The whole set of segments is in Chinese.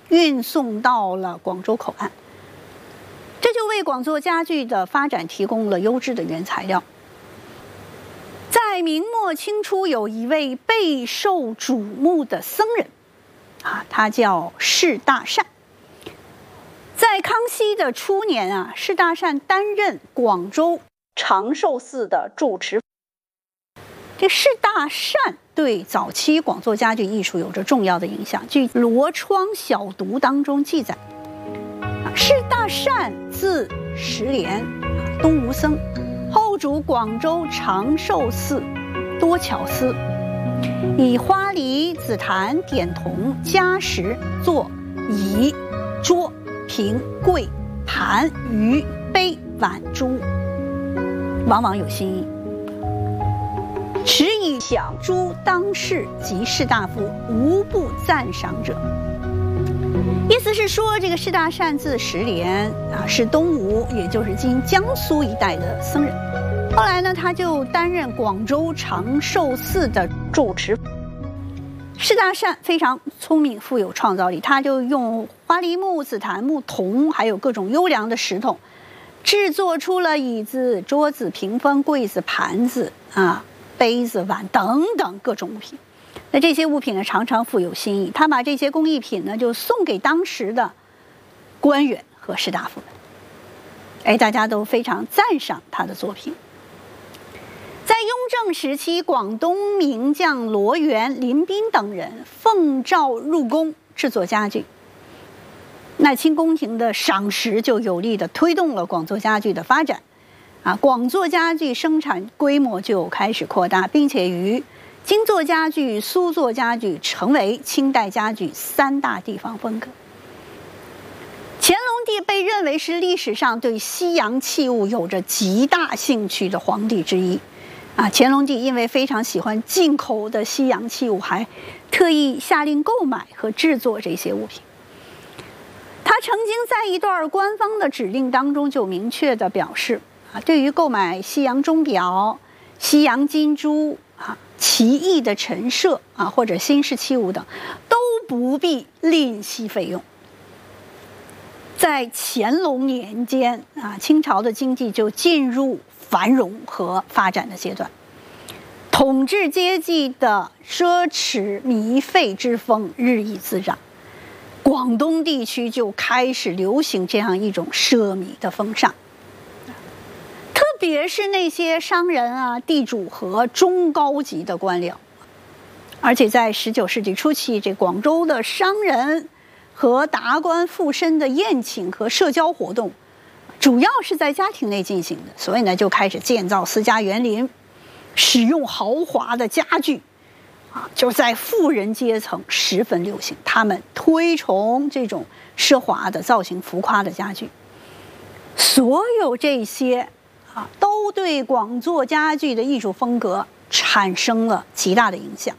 运送到了广州口岸，这就为广作家具的发展提供了优质的原材料。在明末清初，有一位备受瞩目的僧人，他叫释大善。在康熙的初年释大善担任广州长寿寺的住持。这释大善对早期广作家具艺术有着重要的影响。据《罗窗小读》当中记载，释大善字石莲，东吴僧，后主广州长寿寺多巧司，以花梨、紫檀、点铜、加石做椅、桌、瓶、柜、盘、盂、杯、碗、珠，往往有新意。持以享诸当世及士大夫无不赞赏者。意思是说，这个释大善字石莲是东吴，也就是今江苏一带的僧人。后来呢，他就担任广州长寿寺的住持。释大善非常聪明，富有创造力，他就用花梨木、紫檀木、铜，还有各种优良的石头，制作出了椅子、桌子、屏风、柜子、盘子杯子、碗等等各种物品。那这些物品呢，常常富有新意。他把这些工艺品呢，就送给当时的官员和士大夫们。大家都非常赞赏他的作品。在雍正时期，广东名将罗源、林彬等人奉诏入宫制作家具。那清宫廷的赏识就有力地推动了广作家具的发展。广作家具生产规模就开始扩大，并且于京作家具、苏作家具成为清代家具三大地方风格。乾隆帝被认为是历史上对西洋器物有着极大兴趣的皇帝之一。乾隆帝因为非常喜欢进口的西洋器物，还特意下令购买和制作这些物品。他曾经在一段官方的指令当中就明确地表示，对于购买西洋钟表、西洋金珠奇异的陈设或者新式器物等，都不必吝惜费用。在乾隆年间清朝的经济就进入繁荣和发展的阶段，统治阶级的奢侈靡费之风日益滋长，广东地区就开始流行这样一种奢靡的风尚。特别是那些商人地主和中高级的官僚。而且在19世纪初期，这广州的商人和达官富绅的宴请和社交活动主要是在家庭内进行的，所以呢就开始建造私家园林，使用豪华的家具就在富人阶层十分流行。他们推崇这种奢华的造型浮夸的家具。所有这些都对广作家具的艺术风格产生了极大的影响。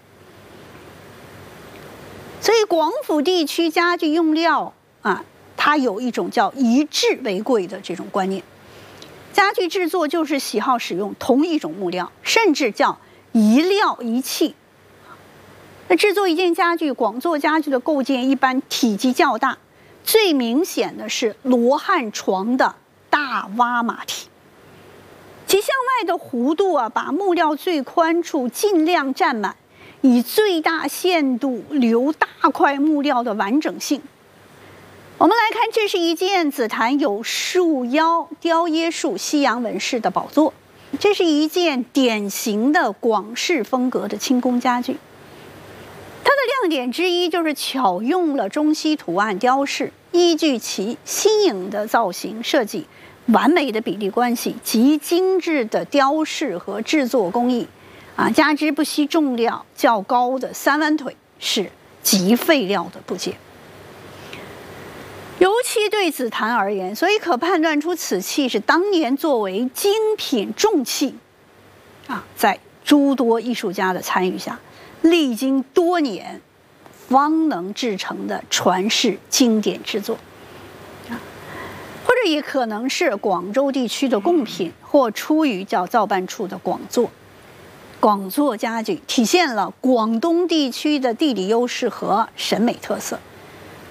所以广府地区家具用料它有一种叫一致为贵的这种观念。家具制作就是喜好使用同一种木料，甚至叫一料一器。那制作一件家具，广作家具的构件一般体积较大，最明显的是罗汉床的大挖马体。其向外的弧度把木料最宽处尽量占满，以最大限度留大块木料的完整性。我们来看，这是一件紫檀有树腰雕椰树西洋纹饰的宝座。这是一件典型的广式风格的清宫家具。它的亮点之一就是巧用了中西图案雕饰，依据其新颖的造型设计、完美的比例关系及精致的雕饰和制作工艺加之不惜重量较高的三弯腿，是极费料的部件。尤其对紫檀而言，所以可判断出此器是当年作为精品重器在诸多艺术家的参与下，历经多年方能制成的传世经典之作。或者也可能是广州地区的贡品，或出于叫造办处的广作。广作家具体现了广东地区的地理优势和审美特色。